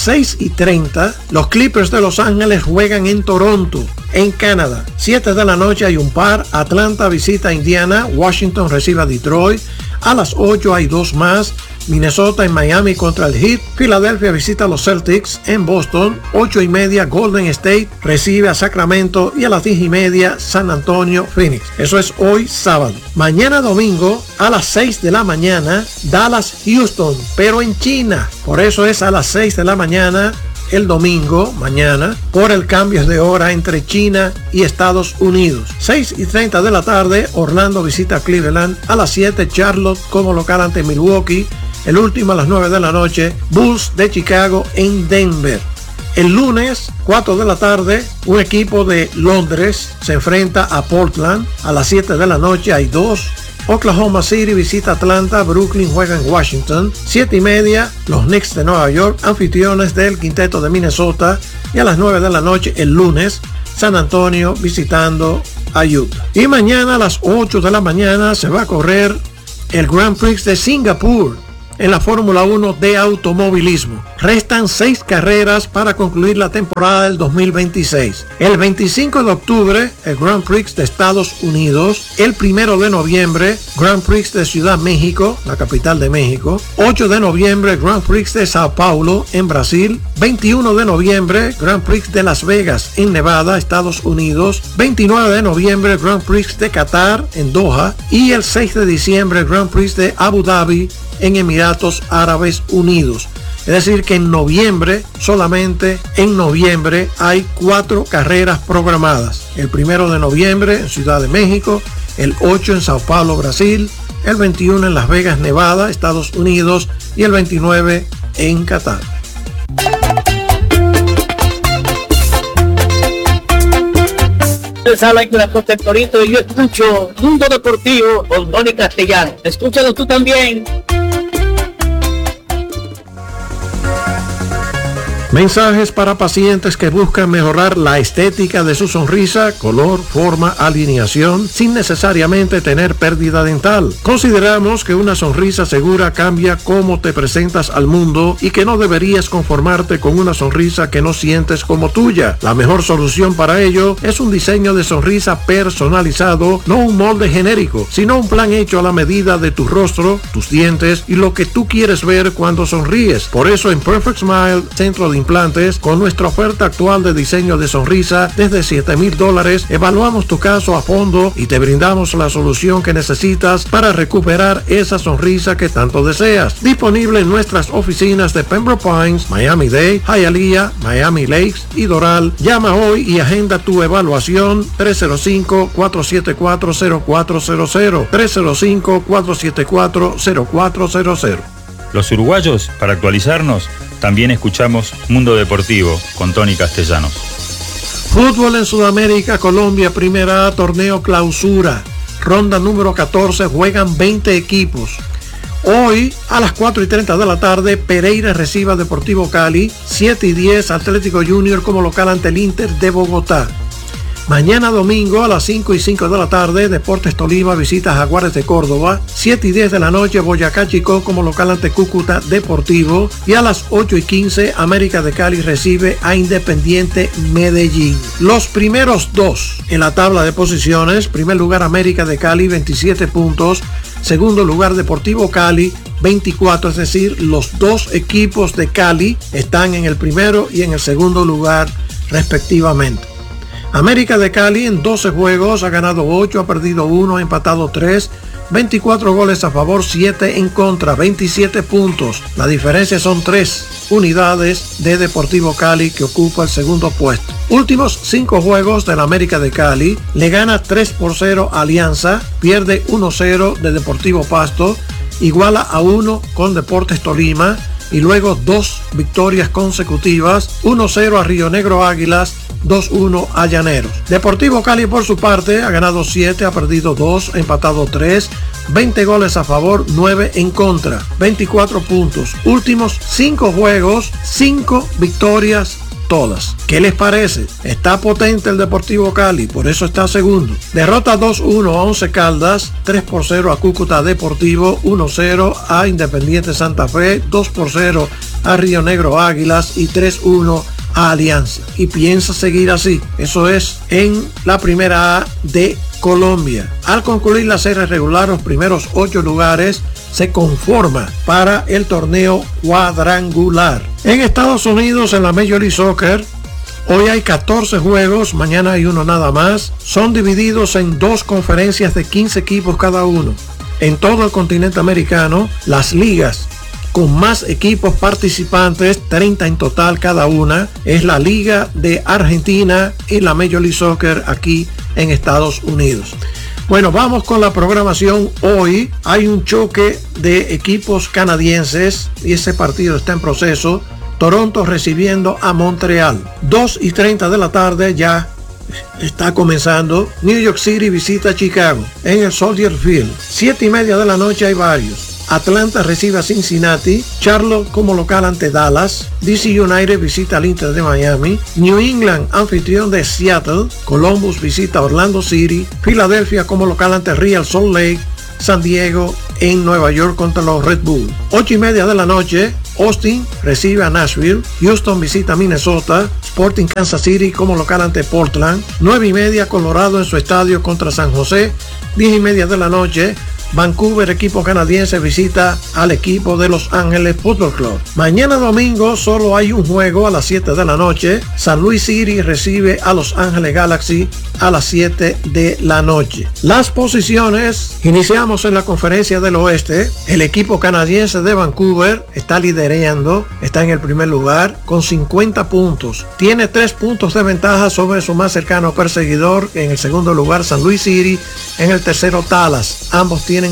S3: 6:30, los Clippers de Los Ángeles juegan en Toronto, en Canadá. 7 de la noche hay un par, Atlanta visita a Indiana, Washington recibe a Detroit. A las 8 hay 2 más, Minnesota en Miami contra el Heat. Filadelfia visita a los Celtics en Boston. 8:30, Golden State recibe a Sacramento. Y a las 10:30, San Antonio, Phoenix. Eso es hoy sábado. Mañana domingo a las 6 de la mañana, Dallas, Houston, pero en China. Por eso es a las 6 de la mañana el domingo, mañana, por el cambio de hora entre China y Estados Unidos. 6:30 de la tarde, Orlando visita a Cleveland. A las 7, Charlotte como local ante Milwaukee. El último a las 9 de la noche, Bulls de Chicago en Denver. El lunes, 4 de la tarde, un equipo de Londres se enfrenta a Portland. A las 7 de la noche hay 2. Oklahoma City visita Atlanta, Brooklyn juega en Washington. 7:30, los Knicks de Nueva York, anfitriones del quinteto de Minnesota. Y a las 9 de la noche, el lunes, San Antonio visitando a Utah. Y mañana a las 8 de la mañana se va a correr el Grand Prix de Singapur. en la Fórmula 1 de automovilismo. Restan 6 carreras para concluir la temporada del 2026. El 25 de octubre, el Grand Prix de Estados Unidos. El 1 de noviembre, Grand Prix de Ciudad México, la capital de México. 8 de noviembre, Grand Prix de Sao Paulo, en Brasil. 21 de noviembre, Grand Prix de Las Vegas, en Nevada, Estados Unidos. 29 de noviembre, Grand Prix de Qatar, en Doha. Y el 6 de diciembre, Grand Prix de Abu Dhabi, en Emiratos Árabes Unidos. Es decir que en noviembre, solamente en noviembre, hay 4 carreras programadas. El 1 de noviembre en Ciudad de México, el 8 en Sao Paulo, Brasil, el 21 en Las Vegas, Nevada, Estados Unidos, y el 29 en Qatar.
S8: Les habla Héctor Acosta, el Torito, y yo escucho Mundo Deportivo con Tony Castellano. Escúchalo tú también.
S3: Mensajes para pacientes que buscan mejorar la estética de su sonrisa, color, forma, alineación, sin necesariamente tener pérdida dental. Consideramos que una sonrisa segura cambia cómo te presentas al mundo y que no deberías conformarte con una sonrisa que no sientes como tuya. La mejor solución para ello es un diseño de sonrisa personalizado, no un molde genérico, sino un plan hecho a la medida de tu rostro, tus dientes y lo que tú quieres ver cuando sonríes. Por eso en Perfect Smile, Centro de Implantes, con nuestra oferta actual de diseño de sonrisa desde $7,000, evaluamos tu caso a fondo y te brindamos la solución que necesitas para recuperar esa sonrisa que tanto deseas. Disponible en nuestras oficinas de Pembroke Pines, Miami-Dade, Hialeah, Miami Lakes y Doral. Llama hoy y agenda tu evaluación 305-474-0400, 305-474-0400.
S9: Los uruguayos, para actualizarnos, también escuchamos Mundo Deportivo con Tony Castellanos.
S3: Fútbol en Sudamérica, Colombia, Primera A, torneo clausura. Ronda número 14, juegan 20 equipos. Hoy, a las 4:30 de la tarde, Pereira recibe a Deportivo Cali. 7:10, Atlético Junior como local ante el Inter de Bogotá. Mañana domingo a las 5:05 de la tarde, Deportes Tolima visita Jaguares de Córdoba. 7:10 de la noche, Boyacá Chicó como local ante Cúcuta Deportivo. Y a las 8:15, América de Cali recibe a Independiente Medellín. Los primeros 2 en la tabla de posiciones: primer lugar América de Cali, 27 puntos. Segundo lugar Deportivo Cali, 24, es decir, los 2 equipos de Cali están en el primero y en el segundo lugar respectivamente. América de Cali en 12 juegos ha ganado 8, ha perdido 1, ha empatado 3, 24 goles a favor, 7 en contra, 27 puntos. La diferencia son 3 unidades de Deportivo Cali, que ocupa el segundo puesto. Últimos 5 juegos del América de Cali: le gana 3-0 a Alianza, pierde 1-0 de Deportivo Pasto, iguala a 1 con Deportes Tolima, y luego 2 victorias consecutivas: 1-0 a Río Negro Águilas, 2-1 a Llaneros. Deportivo Cali por su parte ha ganado 7, ha perdido 2, ha empatado 3, 20 goles a favor, 9 en contra, 24 puntos. Últimos 5 juegos, 5 victorias todas. ¿Qué les parece? Está potente el Deportivo Cali, por eso está segundo. Derrota 2-1 a Once Caldas, 3-0 a Cúcuta Deportivo, 1-0 a Independiente Santa Fe, 2-0 a Río Negro Águilas y 3-1 a Alianza. Y piensa seguir así. Eso es en la Primera A de Colombia. Al concluir la serie regular, los primeros 8 lugares se conforma para el torneo cuadrangular. En Estados Unidos, en la Major League Soccer, hoy hay 14 juegos, mañana hay uno nada más. Son divididos en 2 conferencias de 15 equipos cada uno. En todo el continente americano, las ligas con más equipos participantes, 30 en total cada una, es la Liga de Argentina y la Major League Soccer aquí en Estados Unidos. Bueno, vamos con la programación. Hoy hay un choque de equipos canadienses y ese partido está en proceso. Toronto recibiendo a Montreal. 2:30 de la tarde ya está comenzando. New York City visita a Chicago en el Soldier Field. 7:30 de la noche hay varios. Atlanta recibe a Cincinnati, Charlotte como local ante Dallas, DC United visita al Inter de Miami, New England anfitrión de Seattle, Columbus visita a Orlando City, Filadelfia como local ante Real Salt Lake, San Diego en Nueva York contra los Red Bull. 8:30 de la noche, Austin recibe a Nashville, Houston visita Minnesota, Sporting Kansas City como local ante Portland, 9:30 Colorado en su estadio contra San José, 10:30 de la noche, Vancouver, equipo canadiense, visita al equipo de Los Ángeles Football Club. Mañana domingo solo hay un juego a las 7 de la noche. San Luis City recibe a Los Ángeles Galaxy a las 7 de la noche. Las posiciones, iniciamos en la Conferencia del Oeste. El equipo canadiense de Vancouver está liderando, está en el primer lugar con 50 puntos. Tiene 3 puntos de ventaja sobre su más cercano perseguidor. En el segundo lugar, San Luis City. En el tercero, Dallas. Ambos tienen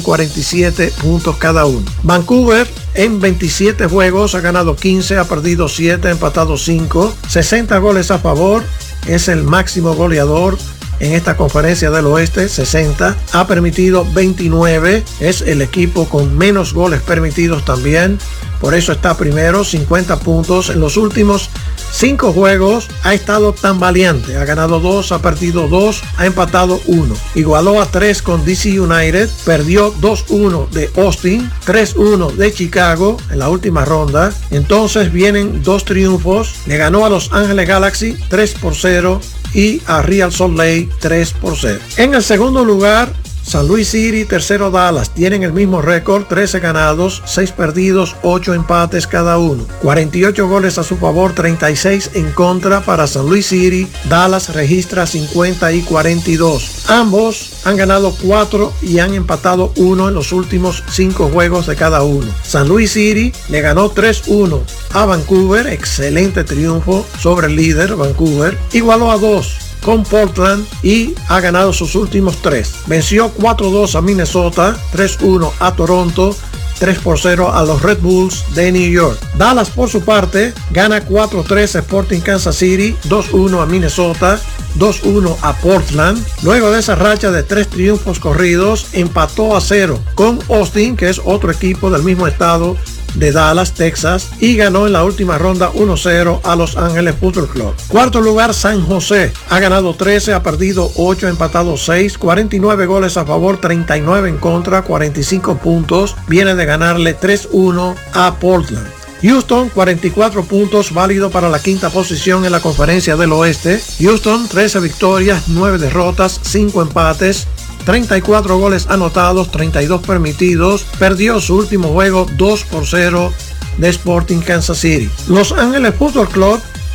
S3: 47 puntos cada uno. Vancouver en 27 juegos ha ganado 15, ha perdido 7, ha empatado 5, 60 goles a favor, es el máximo goleador en esta Conferencia del Oeste, 60, ha permitido 29, es el equipo con menos goles permitidos también, por eso está primero, 50 puntos. En los últimos 5 juegos ha estado tambaleante, ha ganado 2, ha perdido 2, ha empatado 1. Igualó a 3 con DC United, perdió 2-1 de Austin, 3-1 de Chicago en la última ronda. Entonces vienen 2 triunfos, le ganó a Los Ángeles Galaxy 3-0 y a Real Salt Lake 3-0. En el segundo lugar, San Luis City, tercero Dallas, tienen el mismo récord, 13 ganados, 6 perdidos, 8 empates cada uno. 48 goles a su favor, 36 en contra para San Luis City. Dallas registra 50 y 42. Ambos han ganado 4 y han empatado 1 en los últimos 5 juegos de cada uno. San Luis City le ganó 3-1 a Vancouver, excelente triunfo sobre el líder Vancouver. Igualó a 2 con Portland y ha ganado sus últimos 3. Venció 4-2 a Minnesota, 3-1 a Toronto, 3-0 a los Red Bulls de New York. Dallas, por su parte, gana 4-3 a Sporting Kansas City, 2-1 a Minnesota, 2-1 a Portland. Luego de esa racha de 3 triunfos corridos, empató a 0 con Austin, que es otro equipo del mismo estado de Dallas, Texas, y ganó en la última ronda 1-0 a Los Ángeles Football Club. Cuarto lugar, San José, ha ganado 13, ha perdido 8, ha empatado 6, 49 goles a favor, 39 en contra, 45 puntos, viene de ganarle 3-1 a Portland. Houston, 44 puntos, válido para la quinta posición en la Conferencia del Oeste. Houston, 13 victorias, 9 derrotas, 5 empates, 34 goles anotados, 32 permitidos. Perdió su último juego 2-0 de Sporting Kansas City. Los Ángeles Football Club,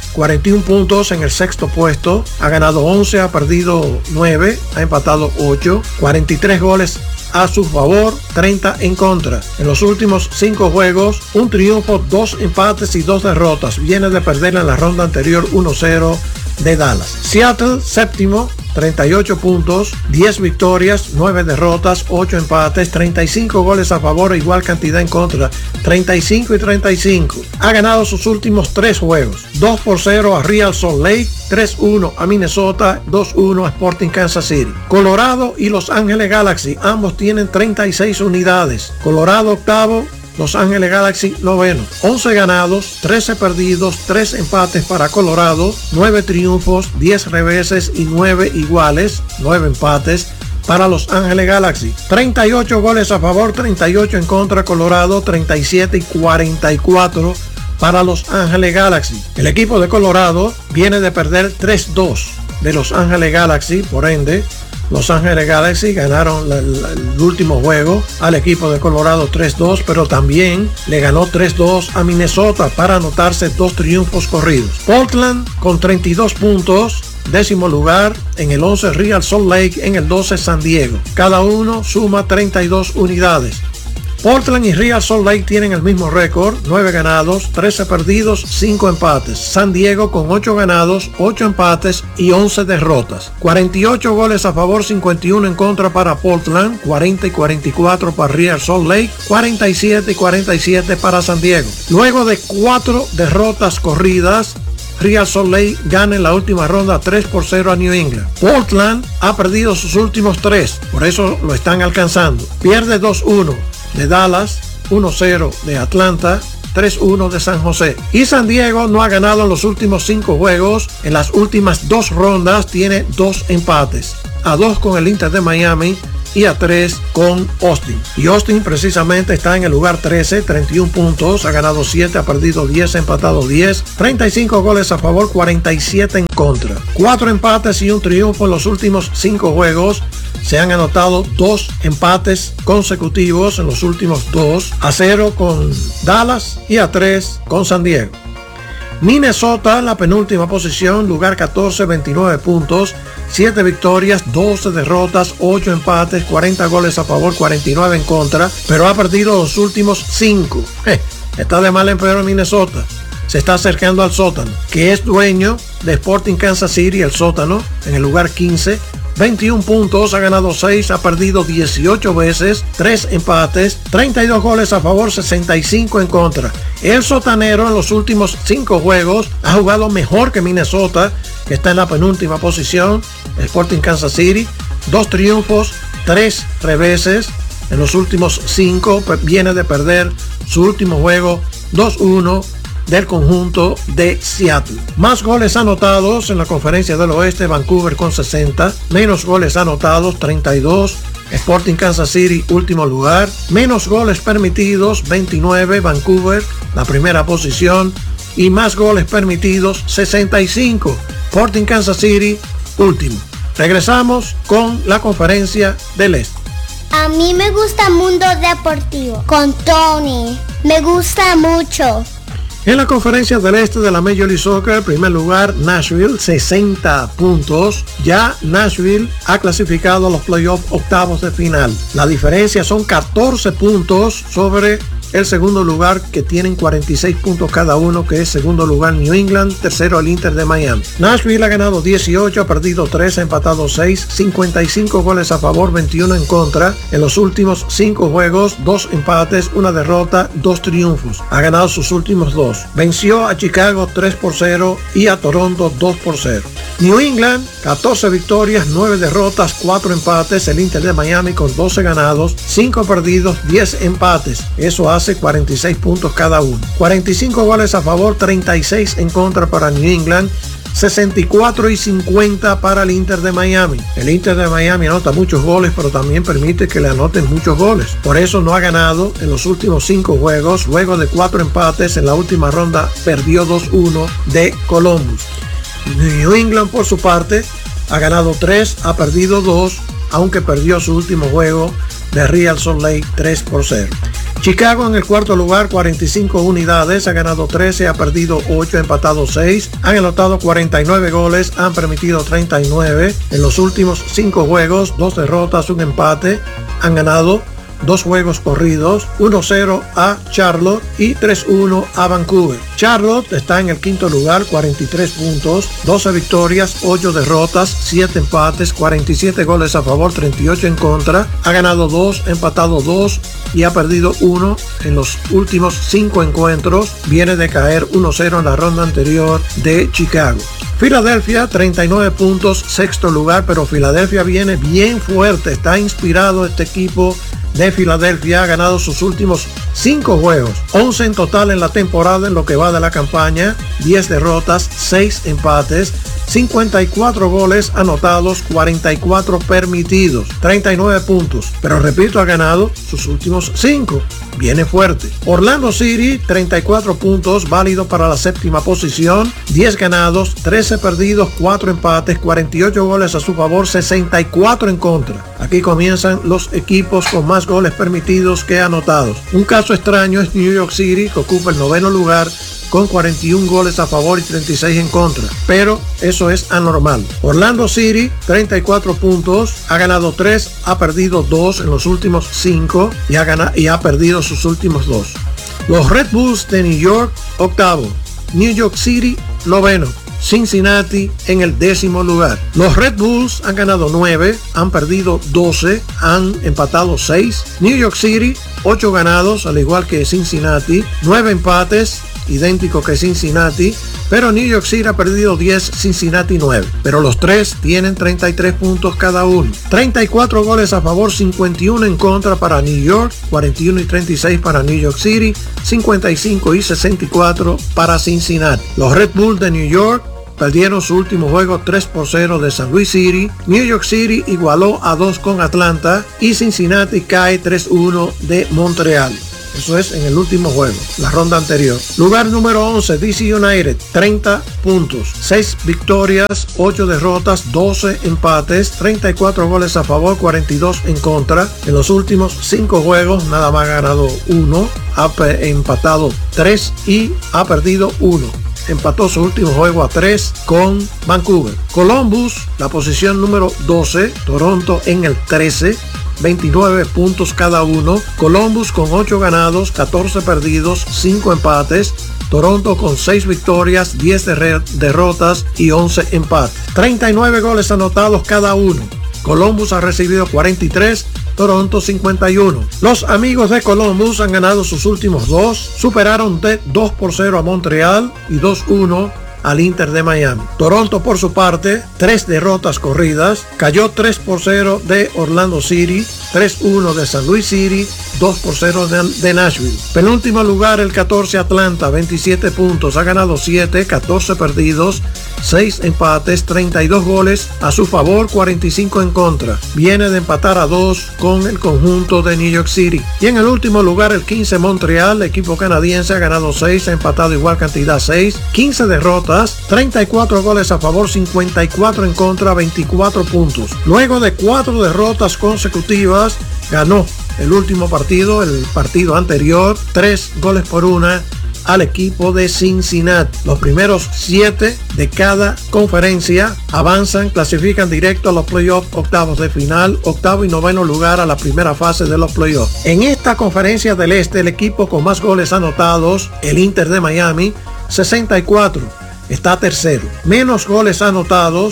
S3: 41 puntos en el sexto puesto. Ha ganado 11, ha perdido 9, ha empatado 8. 43 goles a su favor, 30 en contra. En los últimos 5 juegos, un triunfo, 2 empates y 2 derrotas. Viene de perder en la ronda anterior 1-0 de Dallas. Seattle, séptimo, 38 puntos, 10 victorias, 9 derrotas, 8 empates, 35 goles a favor, igual cantidad en contra, 35 y 35. Ha ganado sus últimos 3 juegos, 2-0 a Real Salt Lake, 3-1 a Minnesota, 2-1 a Sporting Kansas City. Colorado y Los Ángeles Galaxy, ambos tienen 36 unidades. Colorado octavo, Los Ángeles Galaxy noveno. 11 ganados, 13 perdidos, 3 empates para Colorado, 9 triunfos, 10 reveses y 9 iguales, 9 empates para Los Ángeles Galaxy. 38 goles a favor, 38 en contra Colorado, 37 y 44 para Los Ángeles Galaxy. El equipo de Colorado viene de perder 3-2 de Los Ángeles Galaxy, por ende Los Ángeles Galaxy ganaron el último juego al equipo de Colorado 3-2, pero también le ganó 3-2 a Minnesota para anotarse 2 triunfos corridos. Portland con 32 puntos, décimo lugar. En el 11 Real Salt Lake, en el 12 San Diego. Cada uno suma 32 unidades. Portland y Real Salt Lake tienen el mismo récord, 9 ganados, 13 perdidos, 5 empates. San Diego con 8 ganados, 8 empates y 11 derrotas. 48 goles a favor, 51 en contra para Portland, 40 y 44 para Real Salt Lake, 47 y 47 para San Diego. Luego de 4 derrotas corridas, Real Salt Lake gana en la última ronda 3-0 a New England. Portland ha perdido sus últimos 3, por eso lo están alcanzando. Pierde 2-1 de Dallas, 1-0 de Atlanta, 3-1 de San José. Y San Diego no ha ganado en los últimos 5 juegos. En las últimas 2 rondas tiene 2 empates. A 2 con el Inter de Miami y a 3 con Austin. Y Austin precisamente está en el lugar 13, 31 puntos, ha ganado 7, ha perdido 10, ha empatado 10, 35 goles a favor, 47 en contra. 4 empates y un triunfo en los últimos 5 juegos. Se han anotado 2 empates consecutivos en los últimos 2, a 0 con Dallas y a 3 con San Diego. Minnesota en la penúltima posición, lugar 14, 29 puntos, 7 victorias, 12 derrotas, 8 empates, 40 goles a favor, 49 en contra, pero ha perdido los últimos 5. Está de mal en peor Minnesota. Se está acercando al sótano, que es dueño de Sporting Kansas City, el sótano, en el lugar 15. 21 puntos, ha ganado 6, ha perdido 18 veces, 3 empates, 32 goles a favor, 65 en contra. El sotanero en los últimos 5 juegos ha jugado mejor que Minnesota, que está en la penúltima posición. Sporting Kansas City, 2 triunfos, 3 reveses. En los últimos 5 viene de perder su último juego 2-1 del conjunto de Seattle. Más goles anotados en la Conferencia del Oeste, Vancouver con 60, menos goles anotados 32, Sporting Kansas City último lugar, menos goles permitidos 29, Vancouver la primera posición, y más goles permitidos 65, Sporting Kansas City último. Regresamos con la Conferencia del Este.
S5: A mí me gusta Mundo Deportivo con Tony, me gusta mucho.
S3: En la Conferencia del Este de la Major League Soccer, primer lugar Nashville, 60 puntos. Ya Nashville ha clasificado a los playoffs octavos de final. La diferencia son 14 puntos sobre el segundo lugar, que tienen 46 puntos cada uno, que es segundo lugar New England, tercero el Inter de Miami. Nashville ha ganado 18, ha perdido 3, ha empatado 6, 55 goles a favor, 21 en contra. En los últimos 5 juegos, 2 empates, 1 derrota, 2 triunfos. Ha ganado sus últimos 2. Venció a Chicago 3-0 y a Toronto 2-0. New England, 14 victorias, 9 derrotas, 4 empates. El Inter de Miami con 12 ganados, 5 perdidos, 10 empates. Eso hace 46 puntos cada uno. 45 goles a favor, 36 en contra para New England, 64 y 50 para el Inter de Miami. El Inter de Miami anota muchos goles, pero también permite que le anoten muchos goles. Por eso no ha ganado en los últimos 5 juegos. Luego de 4 empates, en la última ronda perdió 2-1 de Columbus. New England, por su parte, ha ganado 3, ha perdido 2, aunque perdió su último juego de Real Salt Lake 3-0. Chicago en el cuarto lugar, 45 unidades, ha ganado 13, ha perdido 8, ha empatado 6, han anotado 49 goles, han permitido 39. En los últimos 5 juegos, 2 derrotas, 1 empate, han ganado 2 juegos corridos, 1-0 a Charlotte y 3-1 a Vancouver. Charlotte está en el quinto lugar, 43 puntos, 12 victorias, 8 derrotas, 7 empates, 47 goles a favor, 38 en contra. Ha ganado 2, empatado 2 y ha perdido 1 en los últimos 5 encuentros. Viene de caer 1-0 en la ronda anterior de Chicago. Filadelfia, 39 puntos, sexto lugar, pero Filadelfia viene bien fuerte, está inspirado este equipo de Filadelfia. Ha ganado sus últimos 5 juegos, 11 en total en la temporada en lo que va de la campaña, 10 derrotas, 6 empates, 54 goles anotados, 44 permitidos, 39 puntos. Pero repito, ha ganado sus últimos 5. Viene fuerte. Orlando City, 34 puntos, válido para la séptima posición, 10 ganados, 13 perdidos, 4 empates, 48 goles a su favor, 64 en contra. Aquí comienzan los equipos con más goles permitidos que anotados. Un caso extraño es New York City, que ocupa el noveno lugar con 41 goles a favor y 36 en contra, pero eso es anormal. Orlando City, 34 puntos, ha ganado 3, ha perdido 2 en los últimos 5 y ha perdido sus últimos 2. Los Red Bulls de New York, octavo. New York City, noveno. Cincinnati en el 10º lugar. Los Red Bulls han ganado 9, han perdido 12, han empatado 6. New York City, 8 ganados, al igual que Cincinnati, 9 empates, idéntico que Cincinnati, pero New York City ha perdido 10, Cincinnati 9. Pero los 3 tienen 33 puntos cada uno. 34 goles a favor, 51 en contra para New York, 41 y 36 para New York City, 55 y 64 para Cincinnati. Los Red Bulls de New York perdieron su último juego 3-0 de San Luis City. New York City igualó a 2 con Atlanta y Cincinnati cae 3-1 de Montreal. Eso es en el último juego, la ronda anterior. Lugar número 11, DC United, 30 puntos, 6 victorias, 8 derrotas, 12 empates, 34 goles a favor, 42 en contra. En los últimos 5 juegos nada más ha ganado 1, ha empatado 3 y ha perdido 1. Empató su último juego a 3 con Vancouver. Columbus, la posición número 12, Toronto en el 13, 29 puntos cada uno. Columbus con 8 ganados, 14 perdidos, 5 empates. Toronto con 6 victorias, 10 derrotas y 11 empates. 39 goles anotados cada uno. Columbus ha recibido 43, Toronto 51. Los amigos de Columbus han ganado sus últimos 2, superaron de 2-0 a Montreal y 2-1 al Inter de Miami. Toronto, por su parte, 3 derrotas corridas, cayó 3-0 de Orlando City, 3-1 de San Luis City, 2-0 de Nashville. Penúltimo lugar el 14 Atlanta, 27 puntos, ha ganado 7, 14 perdidos, 6 empates, 32 goles a su favor, 45 en contra. Viene de empatar a 2 con el conjunto de New York City. Y en el último lugar el 15 Montreal, el equipo canadiense, ha ganado 6, ha empatado igual cantidad 6, 15 derrotas, 34 goles a favor, 54 en contra, 24 puntos. Luego de 4 derrotas consecutivas, ganó el último partido, el partido anterior, 3-1 al equipo de Cincinnati. Los primeros 7 de cada conferencia avanzan, clasifican directo a los playoffs, octavos de final, octavo y noveno lugar a la primera fase de los playoffs. En esta conferencia del este, el equipo con más goles anotados, el Inter de Miami, 64. Está tercero. Menos goles anotados,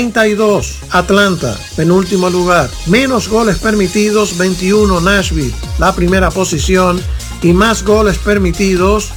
S3: 32. Atlanta, penúltimo lugar. Menos goles permitidos, 21. Nashville, la primera posición. Y más goles permitidos,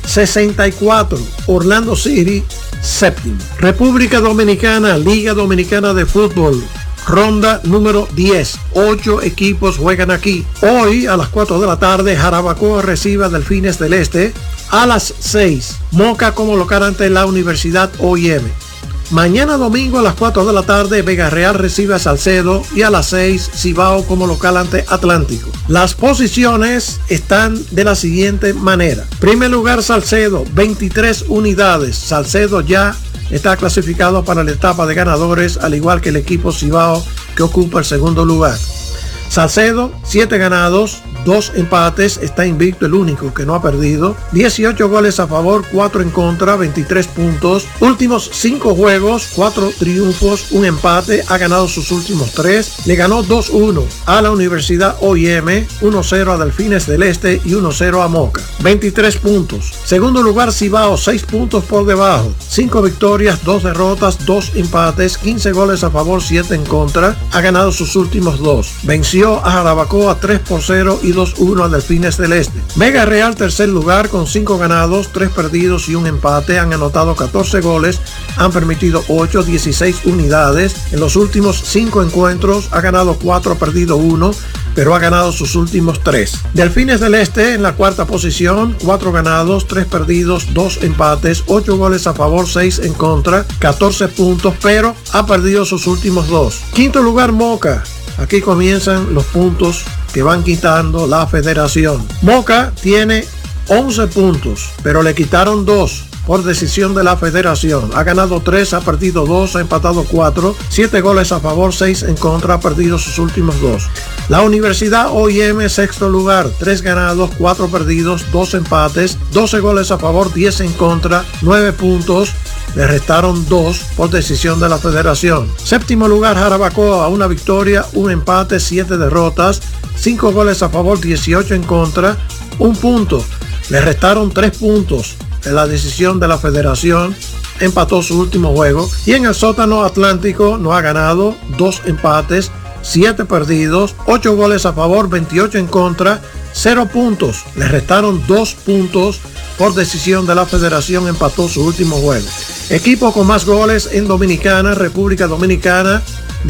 S3: 64. Orlando City, séptimo. República Dominicana, Liga Dominicana de Fútbol. Ronda número 10. 8 equipos juegan aquí. Hoy a las 4 de la tarde, Jarabacoa recibe a Delfines del Este. A las 6, Moca como local ante la Universidad OIM. Mañana domingo a las 4 de la tarde, Vega Real recibe a Salcedo y a las 6, Cibao como local ante Atlántico. Las posiciones están de la siguiente manera. Primer lugar, Salcedo, 23 unidades. Salcedo ya está clasificado para la etapa de ganadores, al igual que el equipo Cibao que ocupa el segundo lugar. Salcedo, 7 ganados, 2 empates, está invicto, el único que no ha perdido. 18 goles a favor, 4 en contra, 23 puntos. Últimos 5 juegos, 4 triunfos, 1 empate, ha ganado sus últimos 3. Le ganó 2-1 a la Universidad OIM, 1-0 a Delfines del Este y 1-0 a Moca. 23 puntos. Segundo lugar, Cibao, 6 puntos por debajo. 5 victorias, 2 derrotas, 2 empates, 15 goles a favor, 7 en contra. Ha ganado sus últimos 2. Venció a Jarabacoa 3-0 y 2-1 a Delfines del Este. Vega Real, tercer lugar, con 5 ganados, 3 perdidos y 1 empate. Han anotado 14 goles, han permitido 8, 16 unidades. En los últimos 5 encuentros ha ganado 4, ha perdido 1, pero ha ganado sus últimos 3. Delfines del Este en la cuarta posición, 4 ganados, 3 perdidos, 2 empates, 8 goles a favor, 6 en contra, 14 puntos, pero ha perdido sus últimos 2. Quinto lugar, Moca. Aquí comienzan los puntos que van quitando la federación. Moca tiene 11 puntos, pero le quitaron 2 por decisión de la federación. Ha ganado 3, ha perdido 2, ha empatado 4, 7 goles a favor, 6 en contra, ha perdido sus últimos 2. La Universidad OIM, sexto lugar, 3 ganados, 4 perdidos, 2 empates, 12 goles a favor, 10 en contra, 9 puntos. Le restaron 2 por decisión de la federación. Séptimo lugar, Jarabacoa, 1 victoria, 1 empate, 7 derrotas, 5 goles a favor, 18 en contra, 1 punto. Le restaron 3 puntos en la decisión de la federación. Empató su último juego. Y en el sótano, Atlántico no ha ganado, 2 empates, 7 perdidos, 8 goles a favor, 28 en contra, 0 puntos. Le restaron 2 puntos por decisión de la federación. Empató su último juego. Equipo con más goles en Dominicana, República Dominicana,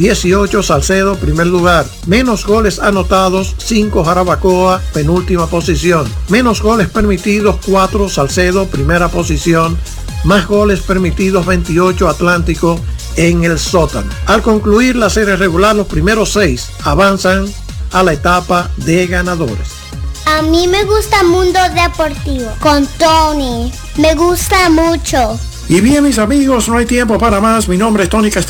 S3: 18 Salcedo, primer lugar. Menos goles anotados, 5 Jarabacoa, penúltima posición. Menos goles permitidos, 4 Salcedo, primera posición. más goles permitidos 28, Atlántico en el sótano. Al concluir la serie regular, los primeros 6 avanzan a la etapa de ganadores.
S5: A mí me gusta Mundo Deportivo con Tony. Me gusta mucho.
S3: Y bien, mis amigos, no hay tiempo para más. Mi nombre es Tony Castellanos.